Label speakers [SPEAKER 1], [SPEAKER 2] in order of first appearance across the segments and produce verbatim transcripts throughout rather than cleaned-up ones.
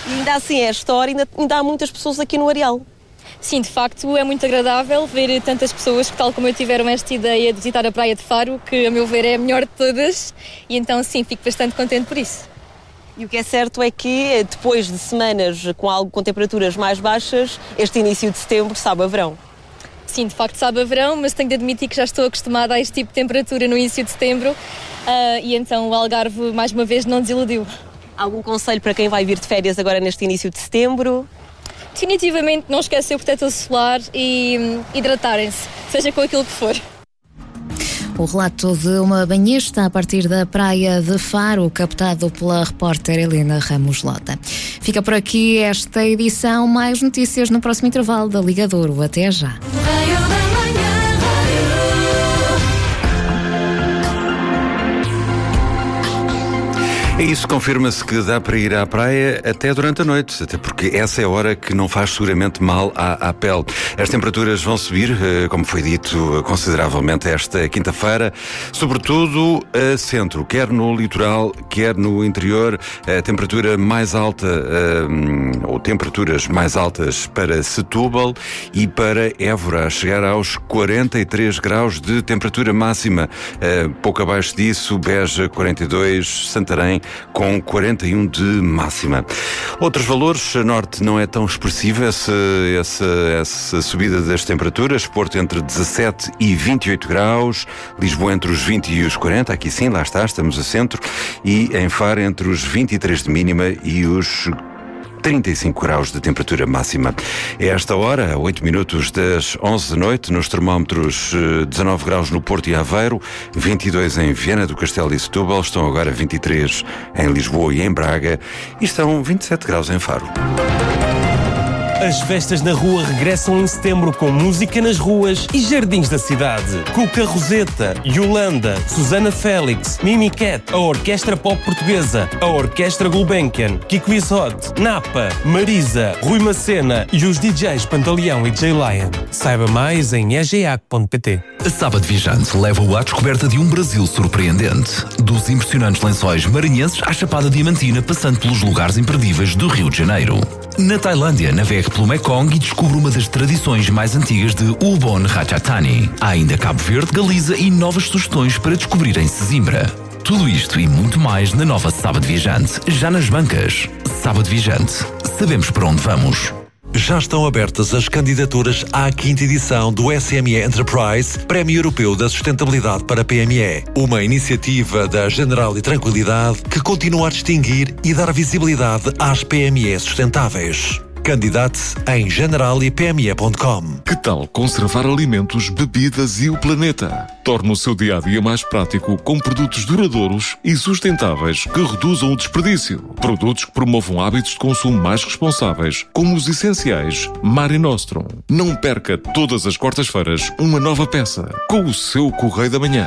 [SPEAKER 1] E ainda assim, é a história, ainda, ainda há muitas pessoas aqui no Areal.
[SPEAKER 2] Sim, de facto é muito agradável ver tantas pessoas que, tal como eu, tiveram esta ideia de visitar a Praia de Faro, que a meu ver é a melhor de todas, e então sim, fico bastante contente por isso.
[SPEAKER 1] E o que é certo é que depois de semanas com algo com temperaturas mais baixas, este início de setembro sabe a verão.
[SPEAKER 2] Sim, de facto sabe a verão, mas tenho de admitir que já estou acostumada a este tipo de temperatura no início de setembro, uh, e então o Algarve mais uma vez não desiludiu.
[SPEAKER 1] Algum conselho para quem vai vir de férias agora neste início de setembro?
[SPEAKER 2] Definitivamente não esquecer o protetor solar e hum, hidratarem-se, seja com aquilo que for.
[SPEAKER 3] O relato de uma banhista a partir da Praia de Faro, captado pela repórter Helena Ramos Lota. Fica por aqui esta edição. Mais notícias no próximo intervalo da Liga de Ouro. Até já.
[SPEAKER 4] É isso, confirma-se que dá para ir à praia até durante a noite, até porque essa é a hora que não faz seguramente mal à, à pele. As temperaturas vão subir, como foi dito, consideravelmente esta quinta-feira, sobretudo a centro, quer no litoral, quer no interior. A temperatura mais alta, ou temperaturas mais altas para Setúbal e para Évora, a chegar aos quarenta e três graus de temperatura máxima. Pouco abaixo disso, Beja quarenta e dois, Santarém com quarenta e um de máxima. Outros valores, a norte não é tão expressiva essa, essa, essa subida das temperaturas. Porto entre dezassete e vinte e oito graus, Lisboa entre os vinte e os quarenta, aqui sim, lá está, estamos a centro, e em Faro entre os vinte e três de mínima e os trinta e cinco graus de temperatura máxima. É esta hora, a oito minutos das onze da noite, nos termómetros dezanove graus no Porto e Aveiro, vinte e dois em Viana do Castelo e Setúbal, estão agora vinte e três em Lisboa e em Braga e estão vinte e sete graus em Faro.
[SPEAKER 5] As festas na rua regressam em setembro com música nas ruas e jardins da cidade. Cuca Roseta, Yolanda, Susana Félix, Mimi Cat, a Orquestra Pop Portuguesa, a Orquestra Gulbenkian, Kiko Isote, Napa, Marisa, Rui Macena e os D Js Pantaleão e J-Lion. Saiba mais em e g a c ponto p t.
[SPEAKER 6] A Sábado Viajante leva-o à descoberta de um Brasil surpreendente. Dos impressionantes lençóis maranhenses à Chapada Diamantina, passando pelos lugares imperdíveis do Rio de Janeiro. Na Tailândia, navegue pelo Mekong e descubra uma das tradições mais antigas de Ubon Ratchathani. Há ainda Cabo Verde, Galiza e novas sugestões para descobrir em Sesimbra. Tudo isto e muito mais na nova Sábado Viajante, já nas bancas. Sábado Viajante. Sabemos para onde vamos.
[SPEAKER 7] Já estão abertas as candidaturas à quinta edição do S M E Enterprise, Prémio Europeu da Sustentabilidade para P M E. Uma iniciativa da Generali Tranquilidade que continua a distinguir e dar visibilidade às P M E sustentáveis. Candidate-se em generali p m e ponto com.
[SPEAKER 8] Que tal conservar alimentos, bebidas e o planeta? Torne o seu dia-a-dia mais prático com produtos duradouros e sustentáveis que reduzam o desperdício. Produtos que promovam hábitos de consumo mais responsáveis, como os essenciais Mare Nostrum. Não perca todas as quartas-feiras uma nova peça com o seu Correio da Manhã.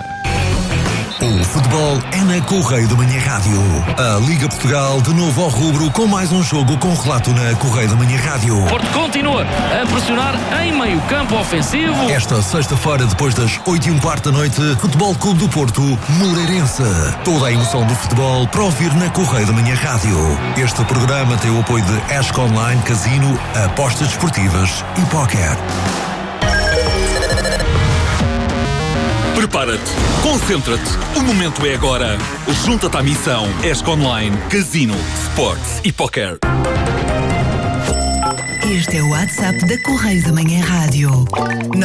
[SPEAKER 7] O futebol é na Correio da Manhã Rádio. A Liga Portugal de novo ao rubro com mais um jogo com relato na Correio da Manhã Rádio.
[SPEAKER 9] Porto continua a pressionar em meio campo ofensivo.
[SPEAKER 7] Esta sexta-feira, depois das oito e um quarto da noite, Futebol Clube do Porto, Moreirense. Toda a emoção do futebol para ouvir na Correio da Manhã Rádio. Este programa tem o apoio de Esco Online, Casino, apostas desportivas e póquer.
[SPEAKER 10] Prepara-te, concentra-te, o momento é agora. Junta-te à missão Esco Online, Casino, Sports e Póquer.
[SPEAKER 11] Este é o WhatsApp da Correio da Manhã Rádio.